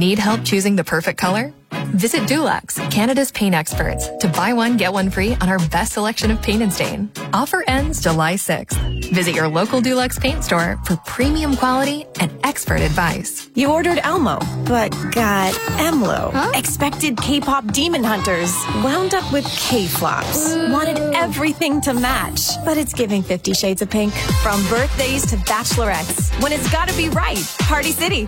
Need help choosing the perfect color? Visit Dulux, Canada's paint experts, to buy one, get one free on our best selection of paint and stain. Offer ends July 6th. Visit your local Dulux paint store for premium quality and expert advice. You ordered Elmo, but got Emlo. Huh? Expected K-pop demon hunters, wound up with K-flops. Wanted everything to match, but it's giving 50 Shades of Pink. From birthdays to bachelorettes, when it's gotta be right. Party City.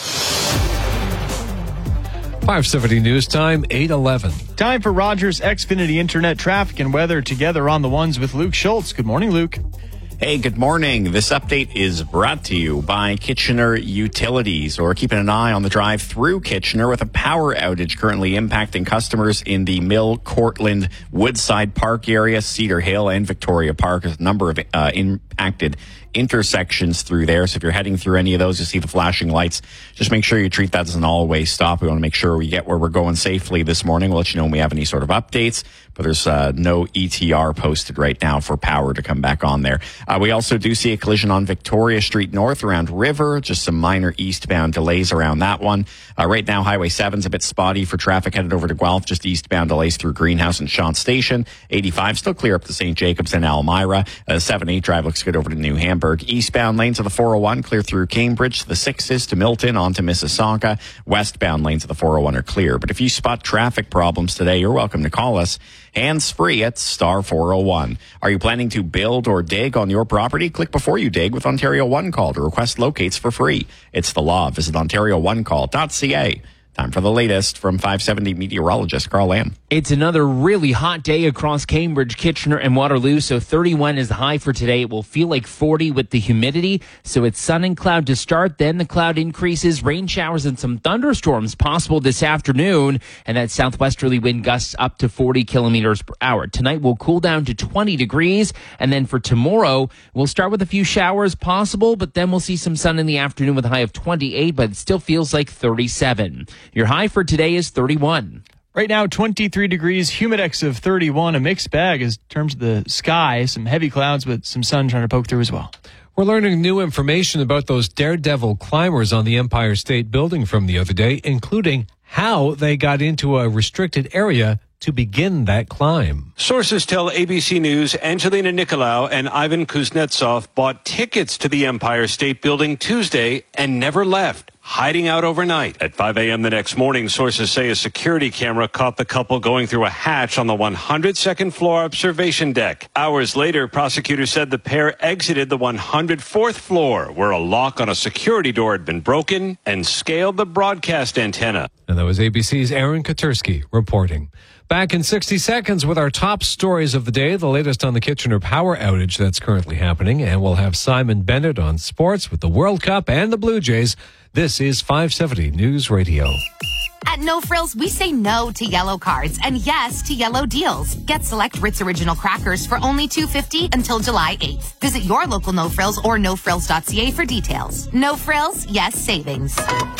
570 News Time, 8:11. Time for Rogers Xfinity Internet traffic and weather together on the ones with Luke Schultz. Good morning, Luke. Hey, good morning. This update is brought to you by Kitchener Utilities, or keeping an eye on the drive through Kitchener with a power outage currently impacting customers in the Mill, Cortland, Woodside Park area, Cedar Hill, and Victoria Park. There's a number of impacted intersections through there. So if you're heading through any of those, you see the flashing lights. Just make sure you treat that as an all-way stop. We want to make sure we get where we're going safely this morning. We'll let you know when we have any sort of updates, but there's no ETR posted right now for power to come back on there. We also do see a collision on Victoria Street North around River, just some minor eastbound delays around that one. Right now, Highway 7's a bit spotty for traffic headed over to Guelph, just eastbound delays through Greenhouse and Shant Station. 85 still clear up to St. Jacobs and Elmira. 7-8 drive looks good over to New Hamburg. Eastbound lanes of the 401 clear through Cambridge. The 6s to Milton onto Mississauga. Westbound lanes of the 401 are clear. But if you spot traffic problems today, you're welcome to call us hands-free at star 401. Are you planning to build or dig on your property? Click before you dig with Ontario One Call to request locates for free. It's the law. Visit OntarioOneCall.ca. Time for the latest from 570 meteorologist Carl Lamb. It's another really hot day across Cambridge, Kitchener, and Waterloo. So 31 is the high for today. It will feel like 40 with the humidity. So it's sun and cloud to start. Then the cloud increases, rain showers and some thunderstorms possible this afternoon. And that southwesterly wind gusts up to 40 kilometers per hour. Tonight will cool down to 20 degrees. And then for tomorrow, we'll start with a few showers possible, but then we'll see some sun in the afternoon with a high of 28, but it still feels like 37. Your high for today is 31. Right now, 23 degrees, humidex of 31, a mixed bag in terms of the sky. Some heavy clouds, but some sun trying to poke through as well. We're learning new information about those daredevil climbers on the Empire State Building from the other day, including how they got into a restricted area to begin that climb. Sources tell ABC News Angelina Nicolaou and Ivan Kuznetsov bought tickets to the Empire State Building Tuesday and never left, hiding out overnight. At 5 a.m. the next morning, sources say a security camera caught the couple going through a hatch on the 102nd floor observation deck. Hours later, prosecutors said the pair exited the 104th floor, where a lock on a security door had been broken, and scaled the broadcast antenna. And that was ABC's Aaron Katersky reporting. Back in 60 seconds with our top stories of the day, the latest on the Kitchener power outage that's currently happening, and we'll have Simon Bennett on sports with the World Cup and the Blue Jays. This is 570 News Radio. At No Frills, we say no to yellow cards and yes to yellow deals. Get select Ritz Original crackers for only $2.50 until July 8th. Visit your local No Frills or nofrills.ca for details. No Frills, yes savings.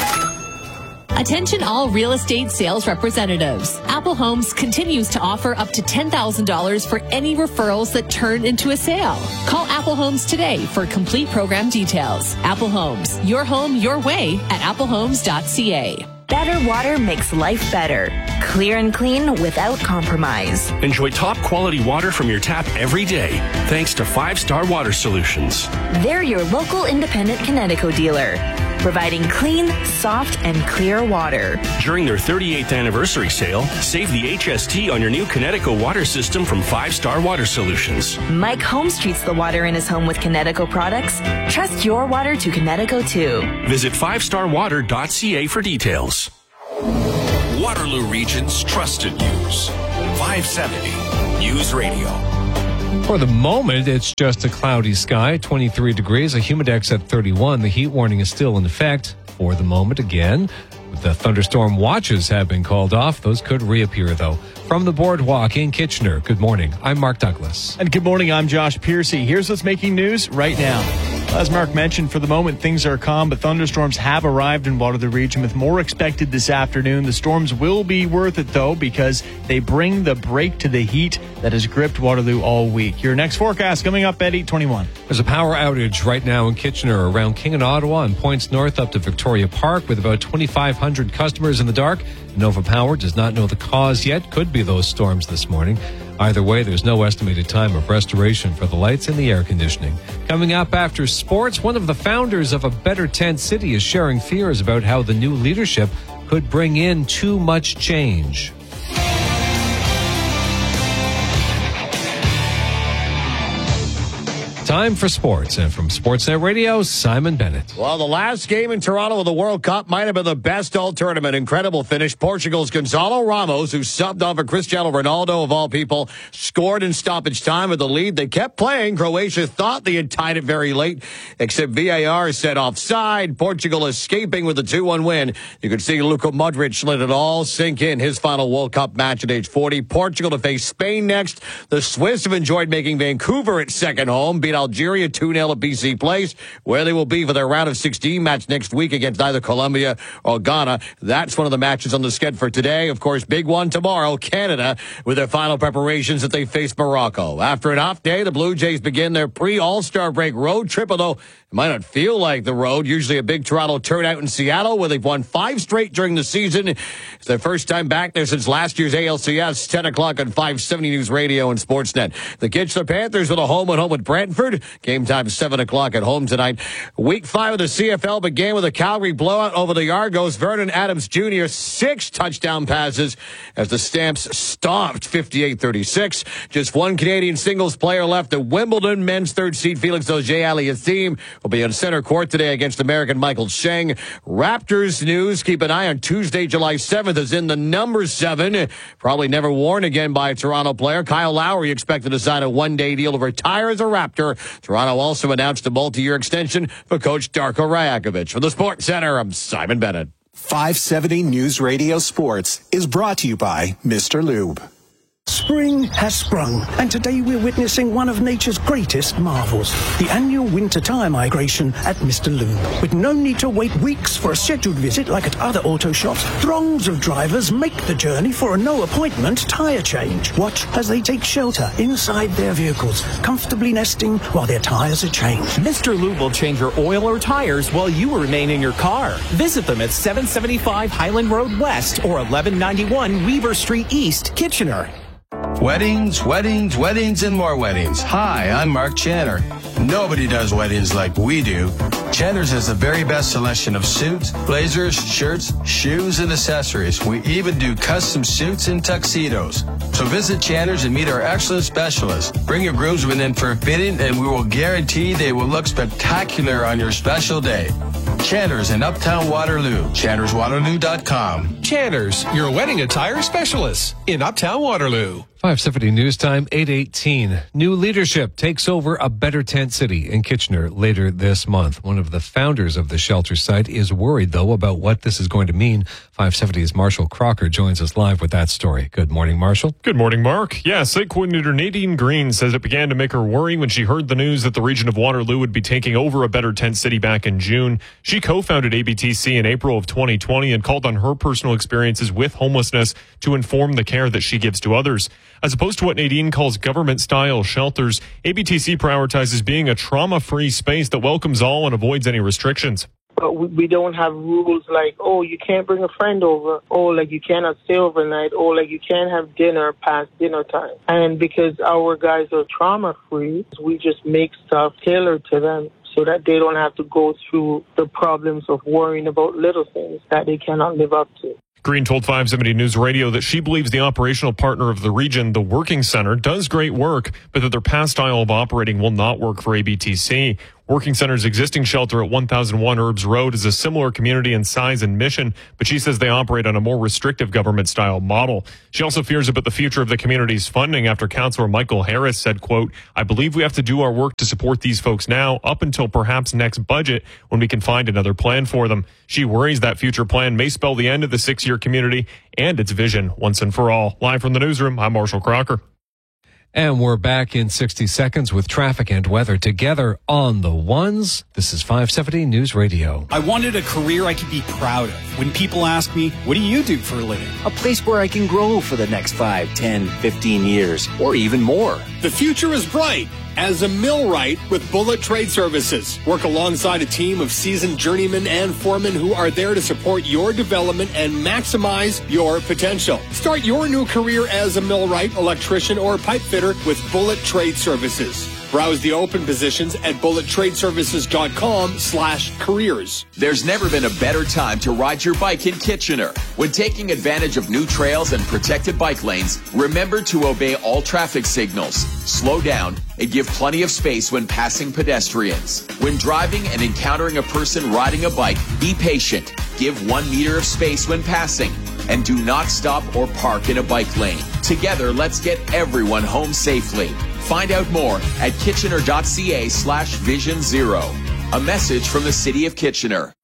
Attention all real estate sales representatives. Apple Homes continues to offer up to $10,000 for any referrals that turn into a sale. Call Apple Homes today for complete program details. Apple Homes, your home, your way at applehomes.ca. Better water makes life better. Clear and clean without compromise. Enjoy top quality water from your tap every day, thanks to 5 Star Water Solutions. They're your local independent Kinetico dealer, providing clean, soft, and clear water. During their 38th anniversary sale, save the HST on your new Kinetico water system from 5 Star Water Solutions. Mike Holmes treats the water in his home with Kinetico products. Trust your water to Kinetico too. Visit 5starwater.ca for details. Waterloo Region's trusted news. 570 News Radio. For the moment, it's just a cloudy sky, 23 degrees, a humidex at 31. The heat warning is still in effect for the moment again. The thunderstorm watches have been called off. Those could reappear, though. From the Boardwalk in Kitchener, good morning. I'm Mark Douglas. And good morning, I'm Josh Piercy. Here's what's making news right now. As Mark mentioned, for the moment, things are calm, but thunderstorms have arrived in Waterloo region with more expected this afternoon. The storms will be worth it, though, because they bring the break to the heat that has gripped Waterloo all week. Your next forecast coming up at 8:21. There's a power outage right now in Kitchener around King and Ottawa and points north up to Victoria Park with about 2,500 customers in the dark. Nova Power does not know the cause yet. Could be those storms this morning. Either way, there's no estimated time of restoration for the lights and the air conditioning. Coming up after sports, one of the founders of A Better Tent City is sharing fears about how the new leadership could bring in too much change. Time for sports, and from Sportsnet Radio, Simon Bennett. Well, the last game in Toronto of the World Cup might have been the best all tournament. Incredible finish. Portugal's Gonzalo Ramos, who subbed off for Cristiano Ronaldo, of all people, scored in stoppage time with the lead. They kept playing. Croatia thought they had tied it very late, except VAR said offside. Portugal escaping with a 2-1 win. You could see Luka Modric let it all sink in his final World Cup match at age 40. Portugal to face Spain next. The Swiss have enjoyed making Vancouver its second home, beat Algeria 2-0 at BC Place, where they will be for their round of 16 match next week against either Colombia or Ghana. That's one of the matches on the schedule for today. Of course, big one tomorrow, Canada, with their final preparations that they face Morocco. After an off day, the Blue Jays begin their pre-All-Star break road trip, although it might not feel like the road. Usually a big Toronto turnout in Seattle, where they've won 5 straight during the season. It's their first time back there since last year's ALCS, 10 o'clock on 570 News Radio and Sportsnet. The Kitchener Panthers with a home-and-home with Brentford. Game time 7 o'clock at home tonight. Week 5 of the CFL began with a Calgary blowout over the Argos. Vernon Adams Jr., 6 touchdown passes as the Stamps stomped 58-36. Just one Canadian singles player left at Wimbledon. Men's third seed Felix Auger-Aliassime will be on center court today against American Michael Chang. Raptors news. Keep an eye on Tuesday, July 7th, as in the number 7. Probably never worn again by a Toronto player. Kyle Lowry expected to sign a one-day deal to retire as a Raptor. Toronto also announced a multi-year extension for coach Darko Rajakovic. For the Sports Center, I'm Simon Bennett. 570 News Radio Sports is brought to you by Mr. Lube. Spring has sprung, and today we're witnessing one of nature's greatest marvels, the annual winter tire migration at Mr. Lube. With no need to wait weeks for a scheduled visit like at other auto shops, throngs of drivers make the journey for a no-appointment tire change. Watch as they take shelter inside their vehicles, comfortably nesting while their tires are changed. Mr. Lube will change your oil or tires while you remain in your car. Visit them at 775 Highland Road West or 1191 Weaver Street East, Kitchener. Weddings, weddings, weddings, and more weddings. Hi, I'm Mark Channer. Nobody does weddings like we do. Channer's has the very best selection of suits, blazers, shirts, shoes, and accessories. We even do custom suits and tuxedos. So visit Channer's and meet our excellent specialists. Bring your groomsmen in for a fitting, and we will guarantee they will look spectacular on your special day. Channer's in Uptown Waterloo. ChannersWaterloo.com. Channer's, your wedding attire specialist in Uptown Waterloo. 570 News Time, 8:18. New leadership takes over A Better Tent City in Kitchener later this month. One of the founders of the shelter site is worried, though, about what this is going to mean. 570's Marshall Crocker joins us live with that story. Good morning, Marshall. Good morning, Mark. Yeah, site coordinator Nadine Green says it began to make her worry when she heard the news that the region of Waterloo would be taking over A Better Tent City back in June. She co-founded ABTC in April of 2020 and called on her personal experiences with homelessness to inform the care that she gives to others. As opposed to what Nadine calls government-style shelters, ABTC prioritizes being a trauma-free space that welcomes all and avoids any restrictions. But we don't have rules like, oh, you can't bring a friend over, or like you cannot stay overnight, or like you can't have dinner past dinner time. And because our guys are trauma-free, we just make stuff tailored to them so that they don't have to go through the problems of worrying about little things that they cannot live up to. Green told 570 News Radio that she believes the operational partner of the region, the Working Center, does great work, but that their past style of operating will not work for ABTC. Working Center's existing shelter at 1001 Herbs Road is a similar community in size and mission, but she says they operate on a more restrictive government-style model. She also fears about the future of the community's funding after Councillor Michael Harris said, quote, "I believe we have to do our work to support these folks now up until perhaps next budget when we can find another plan for them." She worries that future plan may spell the end of the 6-year community and its vision once and for all. Live from the newsroom, I'm Marshall Crocker. And we're back in 60 seconds with traffic and weather together on the ones. This is 570 News Radio. I wanted a career I could be proud of. When people ask me, what do you do for a living? A place where I can grow for the next 5, 10, 15 years, or even more. The future is bright as a millwright with Bullet Trade Services. Work alongside a team of seasoned journeymen and foremen who are there to support your development and maximize your potential. Start your new career as a millwright, electrician, or pipe fitter with Bullet Trade Services. Browse the open positions at bullettradeservices.com/careers. There's never been a better time to ride your bike in Kitchener. When taking advantage of new trails and protected bike lanes, remember to obey all traffic signals, slow down, and give plenty of space when passing pedestrians. When driving and encountering a person riding a bike, be patient. Give 1 meter of space when passing. And do not stop or park in a bike lane. Together, let's get everyone home safely. Find out more at kitchener.ca/Vision Zero. A message from the City of Kitchener.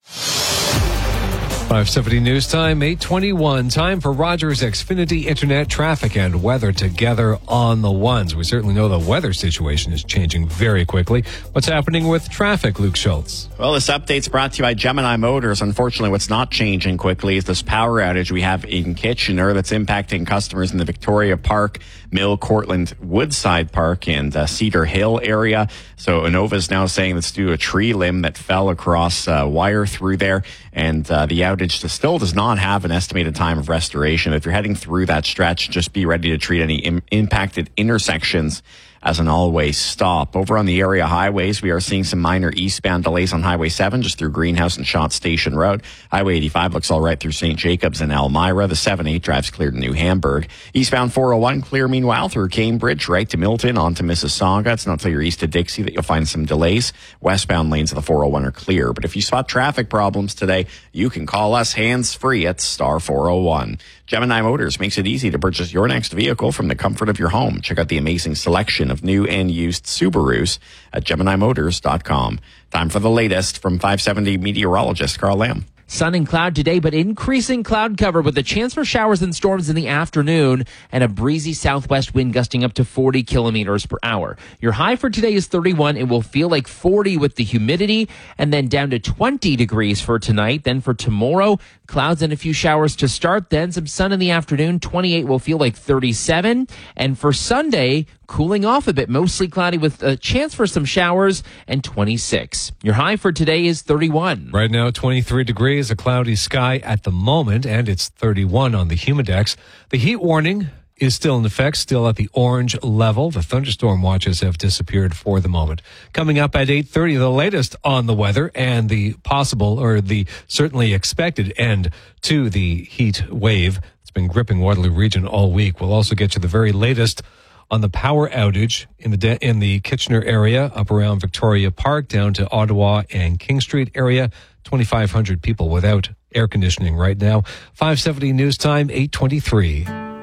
570 News Time, 8:21. Time for Rogers Xfinity Internet traffic and weather together on the ones. We certainly know the weather situation is changing very quickly. What's happening with traffic, Luke Schultz? Well, this update's brought to you by Gemini Motors. Unfortunately, what's not changing quickly is this power outage we have in Kitchener that's impacting customers in the Victoria Park, Mill, Cortland, Woodside Park, and Cedar Hill area. So Innova's now saying that's due to a tree limb that fell across wire through there, and the outage still does not have an estimated time of restoration. If you're heading through that stretch, just be ready to treat any impacted intersections as an all-way stop. Over on the area highways, we are seeing some minor eastbound delays on Highway 7 just through Greenhouse and Shot Station Road. Highway 85 looks all right through St. Jacobs and Elmira. The 7-8 drives clear to New Hamburg. Eastbound 401 clear, meanwhile, through Cambridge, right to Milton, on to Mississauga. It's not until you're east of Dixie that you'll find some delays. Westbound lanes of the 401 are clear. But if you spot traffic problems today, you can call us hands-free at star 401. Gemini Motors makes it easy to purchase your next vehicle from the comfort of your home. Check out the amazing selection of new and used Subarus at GeminiMotors.com. Time for the latest from 570 meteorologist Carl Lamb. Sun and cloud today, but increasing cloud cover with a chance for showers and storms in the afternoon and a breezy southwest wind gusting up to 40 kilometers per hour. Your high for today is 31. It will feel like 40 with the humidity, and then down to 20 degrees for tonight. Then for tomorrow, clouds and a few showers to start, then some sun in the afternoon. 28 will feel like 37. And for Sunday, cooling off a bit, mostly cloudy with a chance for some showers, and 26. Your high for today is 31. Right now, 23 degrees, a cloudy sky at the moment, and it's 31 on the Humidex. The heat warning is still in effect, still at the orange level. The thunderstorm watches have disappeared for the moment. Coming up at 8:30, the latest on the weather and the possible, or the certainly expected end to the heat wave that's been gripping Waterloo Region all week. We'll also get you the very latest on the power outage in the Kitchener area, up around Victoria Park, down to Ottawa and King Street area. 2,500 people without air conditioning right now. 570 News Time, 8:23.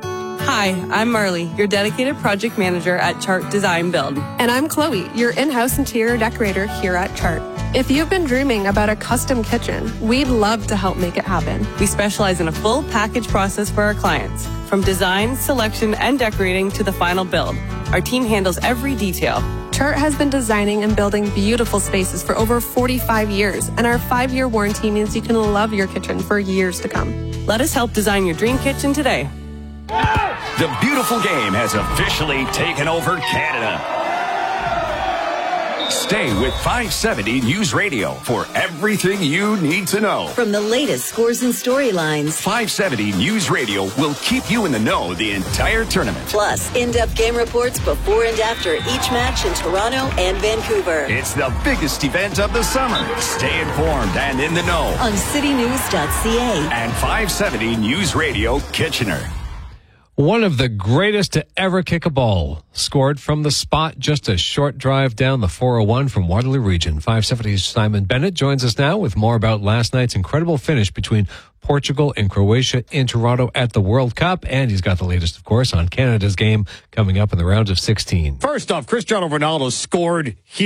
Hi, I'm Marley, your dedicated project manager at Chart Design Build. And I'm Chloe, your in-house interior decorator here at Chart. If you've been dreaming about a custom kitchen, we'd love to help make it happen. We specialize in a full package process for our clients, from design, selection, and decorating to the final build. Our team handles every detail. Chart has been designing and building beautiful spaces for over 45 years, and our 5-year warranty means you can love your kitchen for years to come. Let us help design your dream kitchen today. The beautiful game has officially taken over Canada. Stay with 570 News Radio for everything you need to know. From the latest scores and storylines, 570 News Radio will keep you in the know the entire tournament. Plus, in-depth game reports before and after each match in Toronto and Vancouver. It's the biggest event of the summer. Stay informed and in the know on citynews.ca and 570 News Radio Kitchener. One of the greatest to ever kick a ball, scored from the spot, just a short drive down the 401 from Waterloo Region. 570's Simon Bennett joins us now with more about last night's incredible finish between Portugal and Croatia in Toronto at the World Cup. And he's got the latest, of course, on Canada's game coming up in the round of 16. First off, Cristiano Ronaldo scored